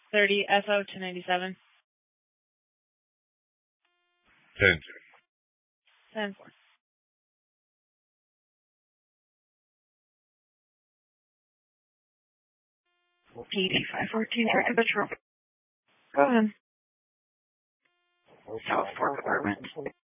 30 SO 297. 10. 10-4. 8514 for Patrol. Go ahead. South Fork Apartments.